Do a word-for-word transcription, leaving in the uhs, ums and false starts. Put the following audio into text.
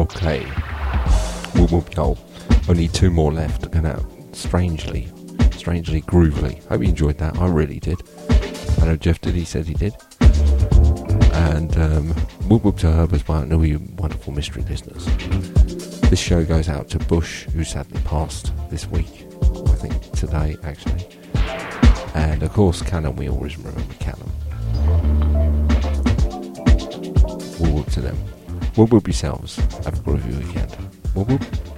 Okay. Whoop whoop yo. Only two more left to go out. Strangely. Strangely groovily. Hope you enjoyed that. I really did. I know Jeff did. He said he did. And um, whoop whoop to Herb as well. And all you wonderful mystery listeners. This show goes out to Bush, who sadly passed this week. I think today, actually. And of course, Callum. We always remember Callum. Whoop whoop to them. Whoop whoop yourselves. Have a groovy weekend. Whoop whoop.